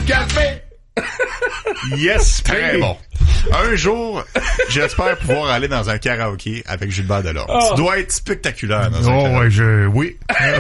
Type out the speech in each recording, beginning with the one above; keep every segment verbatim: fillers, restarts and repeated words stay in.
café. Yes, très bon. Un jour, j'espère pouvoir aller dans un karaoké avec Gilbert Delorme. Oh. Ça doit être spectaculaire dans un Oh, karaoké. ouais, je, oui.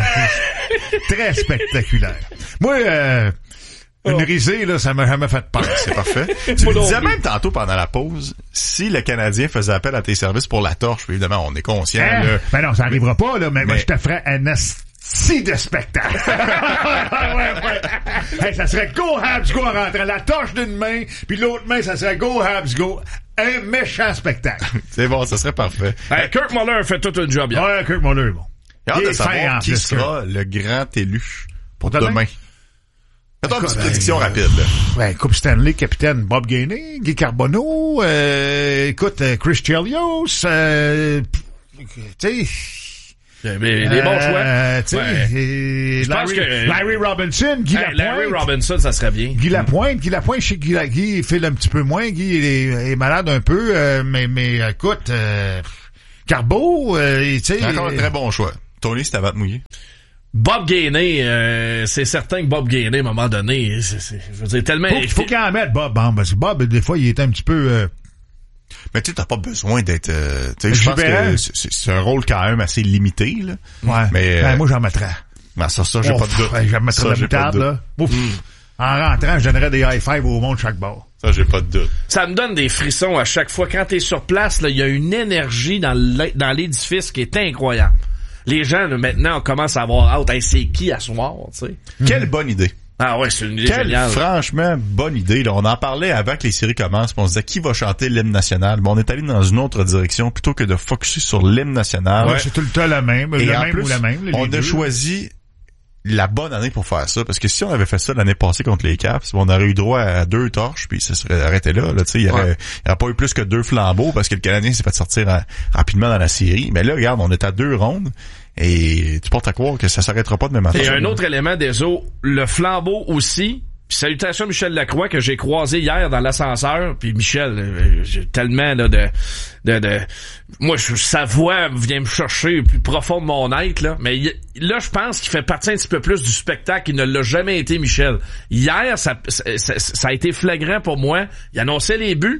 Très spectaculaire. Moi, euh, une Oh. risée, là, ça m'a jamais fait peur. C'est parfait. Tu me disais même tantôt pendant la pause, si le Canadien faisait appel à tes services pour la torche, puis évidemment, on est conscient, Hein? là. Ben non, ça arrivera pas, là, mais, mais... moi, je te ferais un asti de spectacle. ouais, ouais. Hey, ça serait go Habs go en rentrant. La torche d'une main, puis l'autre main, ça serait go Habs go. Un méchant spectacle. C'est bon, ça serait parfait. Hey, Kirk Muller a fait tout un job hier. Ouais, Kirk Muller, bon. J'ai hâte Il de est savoir fin, en qui plus, sera le grand élu pour Demain? demain. Fais-toi une petite prédiction euh, rapide, là. Ouais, Coupe Stanley, capitaine Bob Gainey, Guy Carbonneau, euh, écoute, euh, Chris Chelios, euh, tu sais... Les, les bons choix. Euh, tu sais, Ouais. euh, Je pense Larry, que- Larry Robinson, Guy Hey, Lapointe. Larry Robinson, ça serait bien. Guy Lapointe, Guy Lapointe, je sais que Guy, Guy file un petit peu moins. Guy il est, est malade un peu, euh, mais, mais écoute, euh, Carbo, euh, tu sais... C'est encore un très bon choix. Tony, c'est à va te mouiller. Bob Gainey, euh, c'est certain que Bob Gainey, à un moment donné, c'est, c'est, je veux dire, tellement... Faut, faut qu'il en mette, Bob, hein, parce que Bob, des fois, il est un petit peu... Euh, Mais tu sais, t'as pas besoin d'être... Euh, tu sais, je pense Gilbert. que c'est, c'est un rôle quand même assez limité, là. ouais, Mais, ben, euh, moi, j'en mettrais. Ben, ça, ça, j'ai Oh, pas de doute. ouais, j'en mettrais Ça, de la j'ai pas de moutarde, doute. là. Ouf. En rentrant, je donnerais des high five au monde chaque bord. Ça, j'ai pas de doute. Ça me donne des frissons à chaque fois. Quand t'es sur place, là, il y a une énergie dans l'é- dans l'édifice qui est incroyable. Les gens, là, maintenant, on commence à avoir hâte. Hey, c'est qui à soir, tu sais? Quelle bonne idée. Ah ouais, c'est une idée Quelle, géniale. franchement, bonne idée. Là. On en parlait avant que les séries commencent, puis on se disait qui va chanter l'hymne national. Mais on est allé dans une autre direction plutôt que de focusser sur l'hymne national. Ouais, c'est tout le temps la même, Et le en même plus, ou la même. les on deux. a choisi la bonne année pour faire ça, parce que si on avait fait ça l'année passée contre les Caps, on aurait eu droit à deux torches, puis ça serait arrêté là. Là, tu sais, il y aurait, Ouais. il y aurait pas eu plus que deux flambeaux, parce que le Canadien s'est fait sortir à- rapidement dans la série. Mais là, regarde, on est à deux rondes, et tu portes à croire que ça s'arrêtera pas de même Et façon. un autre élément des eaux, le flambeau aussi. Puis salutations à Michel Lacroix que j'ai croisé hier dans l'ascenseur. Puis Michel, euh, j'ai tellement là, de, de, de, moi je, sa voix vient me chercher au plus profond de mon être là. Mais y- là, je pense qu'il fait partie un petit peu plus du spectacle. Il ne l'a jamais été, Michel. Hier, ça, ça, ça, ça a été flagrant pour moi. Il annonçait les buts.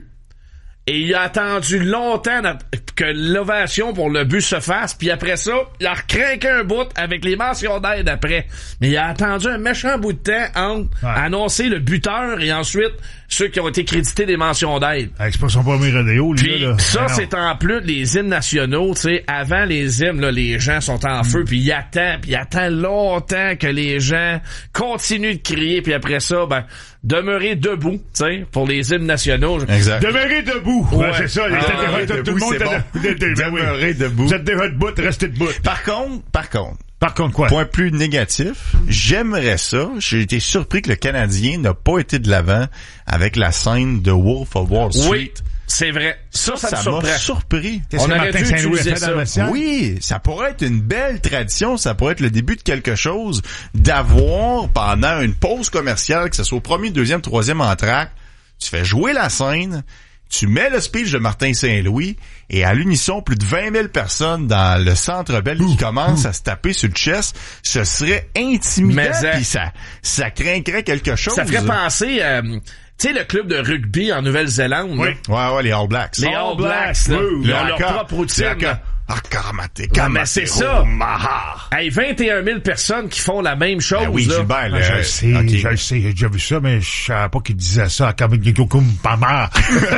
Et il a attendu longtemps que l'ovation pour le but se fasse, puis après ça, il a recrinqué un bout avec les mentions d'aide après. Mais il a attendu un méchant bout de temps entre Ouais. annoncer le buteur et ensuite ceux qui ont été crédités des mentions d'aide. Hey, c'est pas son premier rodéo, lui, Puis là. là. ça, Ben non. c'est en plus des hymnes nationaux, tu sais. Avant les hymnes, là, les gens sont en feu, puis il attend, puis il attend longtemps que les gens continuent de crier, puis après ça, ben, demeurer debout, tu sais, pour les hymnes nationaux. Exact. Demeurer debout. Ouais. Ouais, c'est ça. Ah, Tout- ouais, tout le debout, monde c'est était bon. de- de- de- ben oui. Demeurer debout. Vous êtes déjà debout, restez debout. Par contre, par contre, Par contre, quoi? point plus négatif, j'aimerais ça. J'ai été surpris que le Canadien n'a pas été de l'avant avec la scène de Wolf of Wall Street. Oui, c'est vrai. Ça, ça, Ça me m'a surprend. surpris. Qu'est-ce on que aurait Martin dû Saint-Louis a utiliser fait dans le ça. vestiaire? Oui, ça pourrait être une belle tradition, ça pourrait être le début de quelque chose, d'avoir pendant une pause commerciale, que ce soit au premier, deuxième, troisième entracte, tu fais jouer la scène, tu mets le speech de Martin Saint-Louis, et à l'unisson, plus de vingt mille personnes dans le Centre Bell qui commencent à se taper sur le chest, ce serait intimidant, Mais ça- puis ça, ça craindrait quelque chose. Ça ferait penser, euh, tu sais, le club de rugby en Nouvelle-Zélande. Oui. là. Ouais, ouais, les All Blacks. Les All Blacks, là, oui, ils Le ont leur haka, propre le routine. haka. là. Ah, karamate, Ah, karamate, mais c'est ça. Omaha. Hey, vingt et un mille personnes qui font la même chose, Ben oui, là. Gilbert, Ben, là, je le sais, ok. je le sais, j'ai déjà vu ça, mais je savais pas qu'il disait ça à Kamigikokum Pama.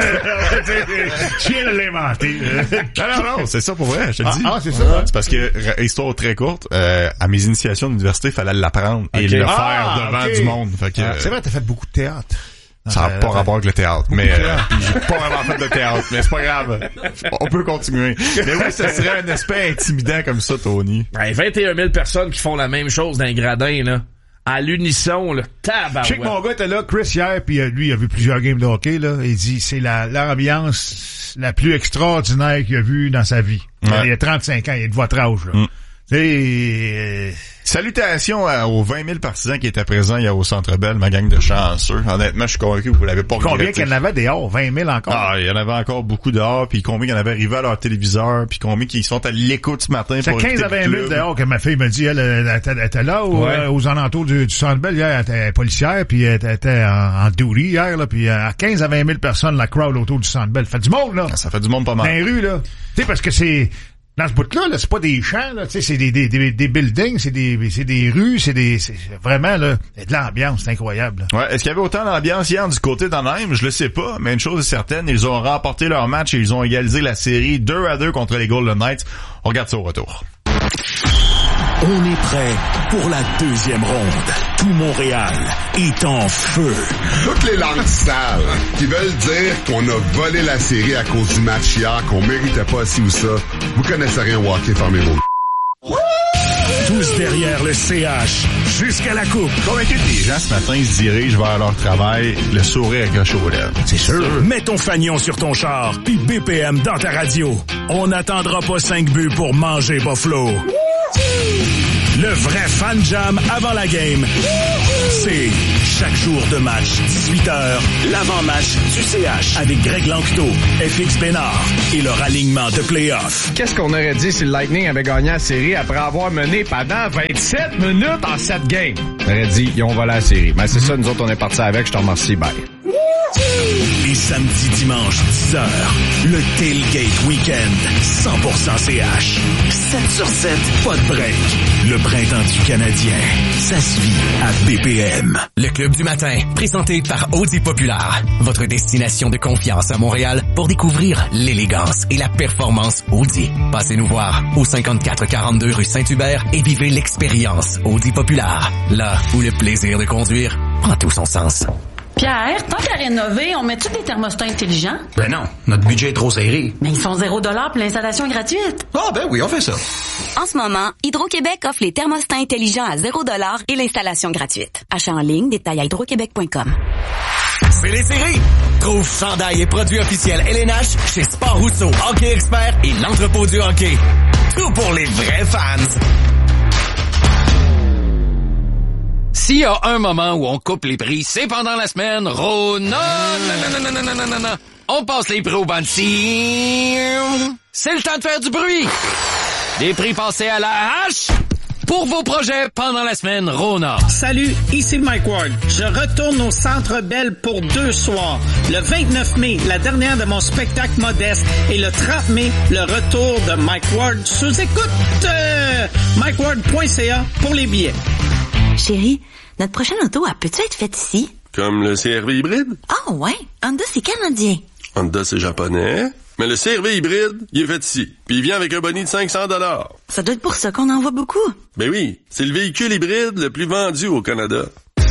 Je viens de l'inventer. Non, non, non, c'est ça pour vrai, je te le Ah, dis. ah, c'est ça, hein? C'est parce que, r- histoire très courte, euh, à mes initiations d'université, il fallait l'apprendre et Ok. le Ah, faire devant ok. du monde. Fait que, Ah, c'est vrai, t'as fait beaucoup de théâtre. ça n'a Euh, pas rapport avec le théâtre. Mais de euh, théâtre. puis j'ai pas vraiment fait de théâtre, mais c'est pas grave. On peut continuer. Mais oui, ce serait un aspect intimidant comme ça, Tony. Hey, vingt et un mille personnes qui font la même chose d'un gradin, là. À l'unisson, là. Je sais que Tabarouette. mon gars était là, Chris, hier, puis euh, lui, il a vu plusieurs games de hockey, là. Il dit, c'est la, l'ambiance la plus extraordinaire qu'il a vue dans sa vie. Ouais. Il a trente-cinq ans, il est de votre âge, là. Mm. C'est... Salutations à, aux vingt mille partisans qui étaient présents hier au Centre Bell, ma gang de chanceux. Honnêtement, je suis convaincu que vous l'avez pas regretté. Combien qu'il y en avait dehors? vingt mille encore? Ah, il y en avait encore beaucoup dehors, puis combien il y en avait arrivé à leur téléviseur, puis combien qui sont à l'écoute ce matin c'est pour quinze à vingt mille dehors que ma fille me dit, elle, elle, était, elle était là ou, ouais. euh, aux alentours du, du Centre Bell hier, elle était policière, puis elle était, elle était en, en duty hier, là, puis à quinze à vingt mille personnes, la crowd autour du Centre Bell. Ça fait du monde, là. Ça fait du monde pas mal. Dans les rues, là. Tu sais, parce que c'est... Dans ce bout-là, là, c'est pas des champs, là, tu sais, c'est des, des, des, des buildings, c'est des, c'est des rues, c'est des, c'est vraiment, là, il y a de l'ambiance, c'est incroyable, là. Ouais, est-ce qu'il y avait autant d'ambiance hier du côté d'Anaheim? Je le sais pas, mais une chose est certaine, ils ont remporté leur match et ils ont égalisé la série deux à deux contre les Golden Knights. On regarde ça au retour. On est prêt pour la deuxième ronde. Tout Montréal est en feu. Toutes les langues sales qui veulent dire qu'on a volé la série à cause du match hier, qu'on méritait pas ci ou ça. Vous connaissez rien au hockey, fermez vos... Tous derrière le C H, jusqu'à la coupe. Convaincu que les gens ce matin se dirigent vers leur travail, le sourire accroché aux lèvres. C'est sûr. Mets ton fanion sur ton char, puis B P M dans ta radio. On n'attendra pas cinq buts pour manger Buffalo. Le vrai fan jam avant la game, c'est chaque jour de match, dix-huit heures, l'avant-match du C H avec Greg Lanctot, F X Bénard et leur alignement de play-off. Qu'est-ce qu'on aurait dit si le Lightning avait gagné la série après avoir mené pendant vingt-sept minutes en sept games? On aurait dit, ils ont volé la série. Mais c'est ça, nous autres, on est partis avec. Je te remercie, bye. Et samedi, dimanche, dix heures, le Tailgate Weekend, cent pour cent C H. sept sur sept, pas de break. Le printemps du Canadien, ça se vit à B P M. Le Club du matin, présenté par Audi Populaire. Votre destination de confiance à Montréal pour découvrir l'élégance et la performance Audi. Passez nous voir au cinquante-quatre quarante-deux rue Saint-Hubert et vivez l'expérience Audi Populaire. Là où le plaisir de conduire prend tout son sens. Pierre, tant qu'à rénover, on met-tu des thermostats intelligents? Ben non, notre budget est trop serré. Mais ils sont zéro dollar pour l'installation gratuite. Ah oh, ben oui, on fait ça. En ce moment, Hydro-Québec offre les thermostats intelligents à zéro dollar et l'installation gratuite. Achat en ligne, détail à hydro-québec point com. C'est les séries! Trouve chandail et produits officiels L N H chez Sport Rousseau, Hockey Expert et l'entrepôt du hockey. Tout pour les vrais fans! S'il y a un moment où on coupe les prix, c'est pendant la semaine Rona. Non, non, non, non, non, non, non, non. On passe les prix au banc-ci. C'est le temps de faire du bruit. Des prix passés à la hache pour vos projets pendant la semaine Rona. Salut, ici Mike Ward. Je retourne au Centre Bell pour deux soirs. Le vingt-neuf mai, la dernière de mon spectacle modeste, et le trente mai, le retour de Mike Ward sous écoute. Euh, mike ward point c a pour les billets. Chérie, notre prochaine auto, elle peut-tu être faite ici? Comme le C R V hybride? Ah oh, ouais, Honda, c'est canadien. Honda, c'est japonais. Mais le C R V hybride, il est fait ici. Puis il vient avec un boni de cinq cents dollars. Ça doit être pour ça qu'on en voit beaucoup. Ben oui, c'est le véhicule hybride le plus vendu au Canada.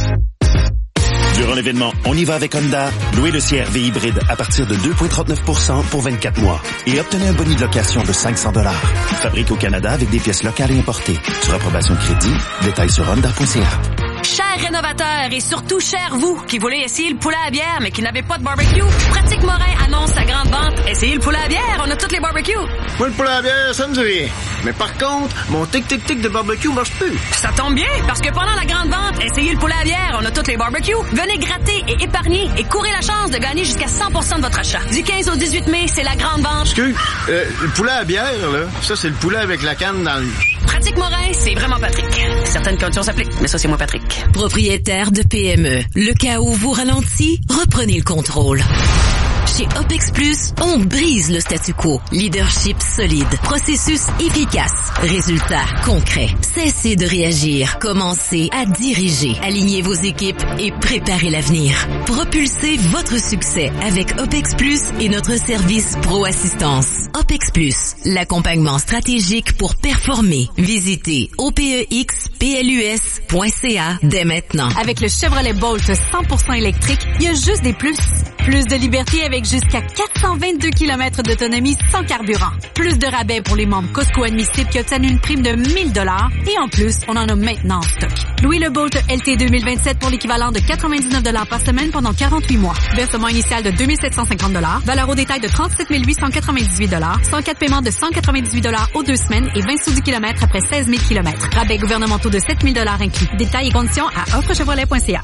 Durant l'événement On y va avec Honda, louez le C R V hybride à partir de deux virgule trente-neuf pour cent pour vingt-quatre mois et obtenez un boni de location de cinq cents dollars. Fabriqué au Canada avec des pièces locales et importées. Sur approbation de crédit, détails sur honda point c a. Chers rénovateurs et surtout chers vous qui voulez essayer le poulet à bière mais qui n'avez pas de barbecue, Pratique Morin annonce sa grande vente. Essayez le poulet à bière, on a toutes les barbecues. Moi, le poulet à bière, ça me dit rien. Mais par contre, mon tic-tic-tic de barbecue marche plus. Ça tombe bien, parce que pendant la grande vente, essayez le poulet à bière, on a toutes les barbecues. Venez gratter et épargner et courez la chance de gagner jusqu'à cent pour cent de votre achat. Du quinze au dix-huit mai, c'est la grande vente. Excuse, euh, le poulet à bière, là, ça, c'est le poulet avec la canne dans le... Pratique Morin, c'est vraiment Patrick. Certaines conditions s'appliquent, mais ça, c'est moi, Patrick. Propriétaire de P M E, le cas où vous ralentit, reprenez le contrôle. Chez OPEX Plus, on brise le statu quo. Leadership solide, processus efficace, résultats concrets. Cessez de réagir, commencez à diriger. Alignez vos équipes et préparez l'avenir. Propulsez votre succès avec OPEX Plus et notre service Pro Assistance. OPEX Plus, l'accompagnement stratégique pour performer. Visitez O P E X P L U S point C A dès maintenant. Avec le Chevrolet Bolt cent pour cent électrique, il y a juste des plus. Plus de liberté avec jusqu'à quatre cent vingt-deux kilomètres d'autonomie sans carburant. Plus de rabais pour les membres Costco admissibles qui obtiennent une prime de mille dollars. Et en plus, on en a maintenant en stock. Louis le Bolt L T deux mille vingt-sept pour l'équivalent de quatre-vingt-dix-neuf dollars par semaine pendant quarante-huit mois. Versement initial de deux mille sept cent cinquante dollars. Valeur au détail de trente-sept mille huit cent quatre-vingt-dix-huit dollars. cent quatre paiements de cent quatre-vingt-dix-huit dollars aux deux semaines et vingt sous du kilomètre après seize mille kilomètres. Rabais gouvernementaux de sept mille dollars inclus. Détails et conditions à offre chevrolet point c a.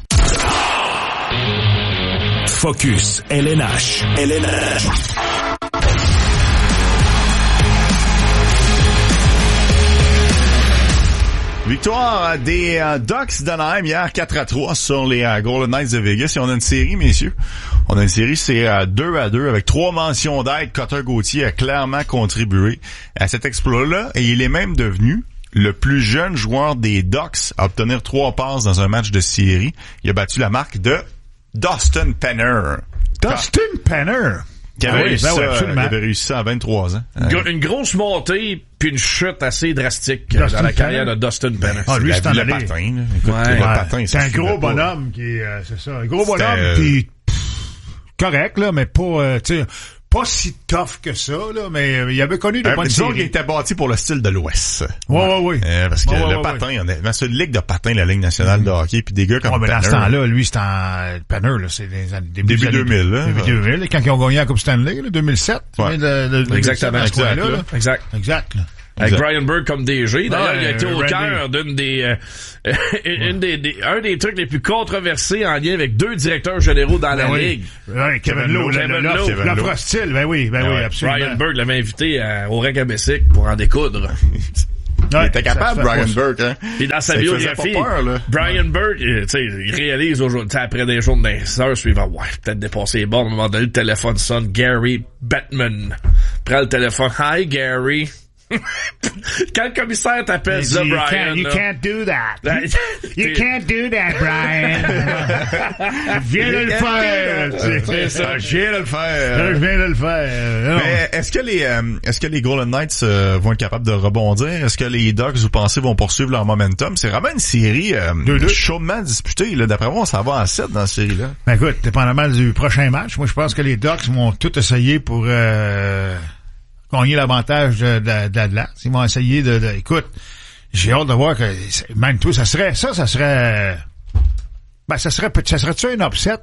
Focus L N H. L N H. Victoire des euh, Ducks d'Anaheim hier quatre à trois sur les euh, Golden Knights de Vegas. Et on a une série, messieurs. On a une série, c'est euh, deux à deux avec trois mentions d'aide. Cutter Gauthier a clairement contribué à cet exploit-là et il est même devenu le plus jeune joueur des Ducks à obtenir trois passes dans un match de série. Il a battu la marque de Dustin Penner. Dustin Penner! Qui avait, ah oui, réussi, ben ça, oui, il avait réussi ça à vingt-trois ans. Une, une grosse montée puis une chute assez drastique Dustin dans la carrière Penner. de Dustin Penner. Ah, lui, c'est un le patin. Là. Écoute, ouais. le patin, c'est un gros bonhomme qui est, euh, c'est ça, un gros bonhomme euh... qui correct là, mais pas, euh, tu sais, pas si tough que ça là, mais euh, il avait connu de euh, bonnes disons séries. qu'il était bâti pour le style de l'Ouest. Ouais, ouais, ouais. Euh, parce que ouais, le ouais, patin, ouais. honnêtement, c'est une ligue de patin, la Ligue nationale mm-hmm. de hockey, puis des gars comme ouais, mais Penner. Dans ce temps-là, lui, c'était en Penner, là, c'est les années, début, début deux mille, là. Début deux mille, quand ils ont gagné la Coupe Stanley, là, deux mille sept. Ouais. De, de, de, Exactement, de exact, là, là. exact. Exact, là. Avec Brian Burke comme D G. D'ailleurs, ouais, il a été au Randy. cœur d'une des, euh, une des, des, un des trucs les plus controversés en lien avec deux directeurs généraux dans la ben oui. ligue. Ouais, Kevin Lowe, Kevin Lowe. La Frostyle, ben oui, ben ouais. oui, absolument. Brian Burke l'avait invité à, au Rec à Bessic pour en découdre. Il ouais, était capable, Brian Burke, hein. Puis dans sa ça biographie, peur, là. Brian Burke, tu sais, il réalise aujourd'hui, après des jours de heures suivantes, ouais, peut-être dépasser les bornes. À un moment donné, le téléphone sonne, Gary Bettman. Prends le téléphone, hi Gary. Quand le commissaire t'appelle ça, you Brian... Can't, you là, can't do that. You can't do that, Brian. Viens de le faire. C'est ça, je viens de le faire. Je viens de le faire. Mais est-ce que les euh, est-ce que les Golden Knights euh, vont être capables de rebondir? Est-ce que les Ducks, vous pensez, vont poursuivre leur momentum? C'est vraiment une série euh, deux, deux. chaudement disputée. Là. D'après moi, on s'en va en sept dans la série-là. Ben écoute, dépendamment du prochain match, moi je pense que les Ducks vont tout essayer pour... Euh, gagner l'avantage de, de, de Dallas. Ils vont essayer de, de... Écoute, j'ai hâte de voir que... Même tout, ça serait... Ça, ça serait... Ben, ça serait... Ça serait-tu un upset?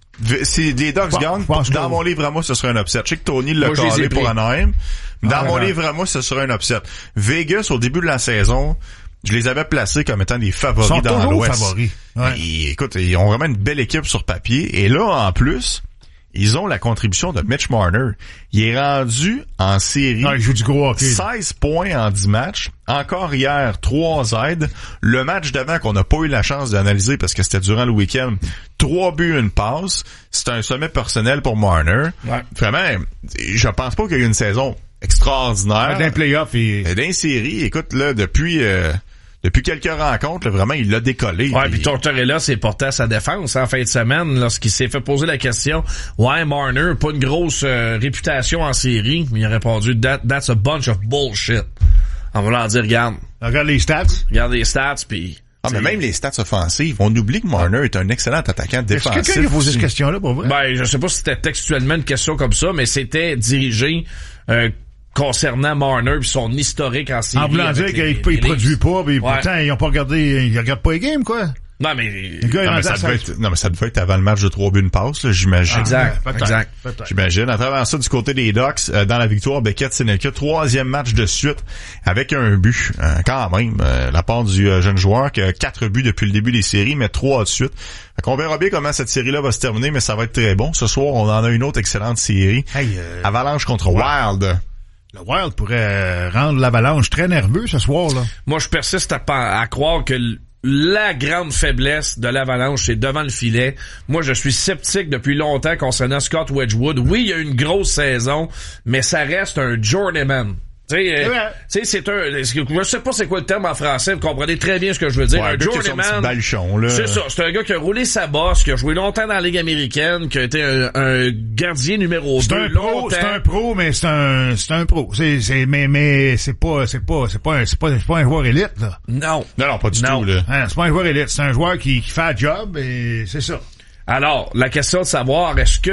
Si les Ducks bon, gagnent, dans que... mon livre à moi, ce serait un upset. Je sais que Tony l'a collé pour Anaheim. Dans ah, mon vraiment. livre à moi, ce serait un upset. Vegas, au début de la saison... Je les avais placés comme étant des favoris sont dans l'Ouest. Favoris. Ouais. Et, écoute, ils ont vraiment une belle équipe sur papier. Et là, en plus... Ils ont la contribution de Mitch Marner. Il est rendu en série. Non, il joue du gros hockey. seize points en dix matchs. Encore hier, trois aides. Le match d'avant qu'on n'a pas eu la chance d'analyser parce que c'était durant le week-end. Trois buts, une passe. C'est un sommet personnel pour Marner. Ouais. Vraiment, je pense pas qu'il y ait eu une saison extraordinaire. D'un playoff et... D'un série. Écoute, là, depuis... Euh, Depuis quelques rencontres, là, vraiment, il l'a décollé. Ouais, puis Tortorella s'est porté à sa défense hein, en fin de semaine lorsqu'il s'est fait poser la question. Ouais, Marner, pas une grosse euh, réputation en série. Mais il a répondu, That, that's a bunch of bullshit. En voulant dire, regarde. Regarde les stats. Regarde les stats, puis... Ah, mais même les stats offensives. On oublie que Marner est un excellent attaquant défensif. Est-ce que quelqu'un a posé cette question-là, pour vrai? Ben, je sais pas si c'était textuellement une question comme ça, mais c'était dirigé... Euh, concernant Marner pis son historique en série. En voulant dire qu'il ne produit pas, pis ouais. Pourtant, ils ont pas regardé, ils regardent pas les games, quoi. Non, mais, non, mais ça devait être, non, mais ça devait être avant le match de trois buts une passe, là, j'imagine. Exact, ah, peut-être, exact. Peut-être. J'imagine. À travers ça, du côté des Ducks, euh, dans la victoire, Beckett Seneca, troisième match de suite, avec un but, euh, quand même, euh, la part du euh, jeune joueur, qui a quatre buts depuis le début des séries, mais trois de suite. Fait qu'on verra bien comment cette série-là va se terminer, mais ça va être très bon. Ce soir, on en a une autre excellente série. Hey, euh, Avalanche contre ouais. Wild. Le Wild pourrait rendre l'Avalanche très nerveux ce soir, là. Moi, je persiste à, à croire que l- la grande faiblesse de l'Avalanche, c'est devant le filet. Moi, je suis sceptique depuis longtemps concernant Scott Wedgwood. Oui, il y a une grosse saison, mais ça reste un journeyman. Tu sais, euh, c'est un, je sais pas c'est quoi le terme en français, vous comprenez très bien ce que je veux dire. Ouais, un journeyman, là. C'est ça, c'est un gars qui a roulé sa bosse, qui a joué longtemps dans la Ligue américaine, qui a été un, un gardien numéro deux. C'est un pro, c'est un pro, mais c'est un, c'est un pro. C'est, c'est, mais, mais c'est pas, c'est pas, c'est pas, un, c'est pas, c'est pas un joueur élite, là. Non. Non, non, pas du non. tout, là. Hein, c'est pas un joueur élite, c'est un joueur qui, qui fait un job et c'est ça. Alors, la question de savoir, est-ce que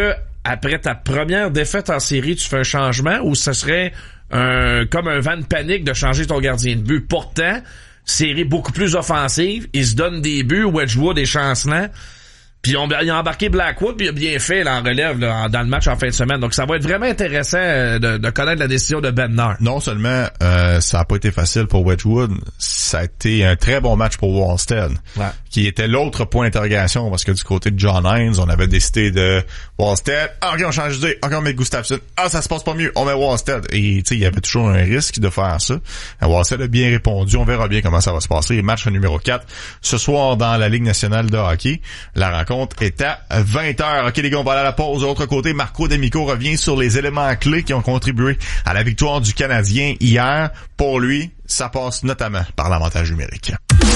après ta première défaite en série, tu fais un changement ou ce serait un, comme un vent de panique de changer ton gardien de but? Pourtant, série beaucoup plus offensive, il se donne des buts, Wedgwood est chancelant. Puis on, il a embarqué Blackwood, puis il a bien fait là, en relève là, dans le match en fin de semaine. Donc ça va être vraiment intéressant euh, de, de connaître la décision de Bednar. Non seulement euh, ça a pas été facile pour Wedgwood, ça a été un très bon match pour Wallstead, ouais. qui était l'autre point d'interrogation, parce que du côté de John Hines, on avait décidé de Wallstead, ah, ok on change d'idée, ok on met Gustafsson, ah ça se passe pas mieux, on met Wallstead. Et tu sais, il y avait toujours un risque de faire ça. Wallstead a bien répondu, on verra bien comment ça va se passer. Match numéro quatre, ce soir dans la Ligue nationale de hockey, la rencontre est à vingt heures. OK, les gars, on va aller à la pause. De l'autre côté, Marco D'Amico revient sur les éléments clés qui ont contribué à la victoire du Canadien hier. Pour lui, ça passe notamment par l'avantage numérique.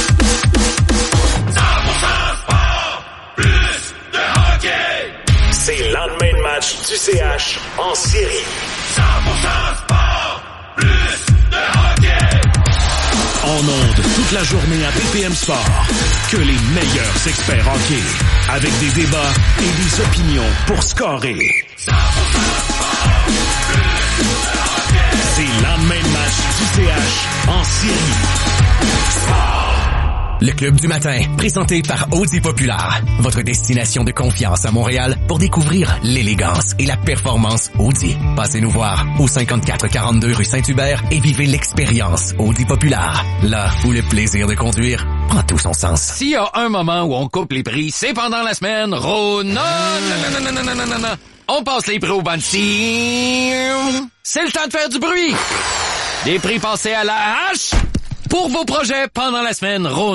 cent pour cent sport, plus de hockey. C'est le lendemain de match du C H en série. cent pour cent sport, plus de hockey. En ondes toute la journée à B P M Sport. Que les meilleurs experts hockey. Avec des débats et des opinions pour scorer. cent pour cent sport, plus de hockey. C'est le lendemain de match du C H en série. Sport. Le Club du matin, présenté par Audi Populaire. Votre destination de confiance à Montréal pour découvrir l'élégance et la performance Audi. Passez nous voir au cinquante-quatre quarante-deux rue Saint-Hubert et vivez l'expérience Audi Populaire. Là où le plaisir de conduire prend tout son sens. S'il y a un moment où on coupe les prix, c'est pendant la semaine Rona. Non, non, non, non, non, non, non. On passe les prix au bandit. C'est le temps de faire du bruit. Des prix passés à la hache pour vos projets pendant la semaine Rona.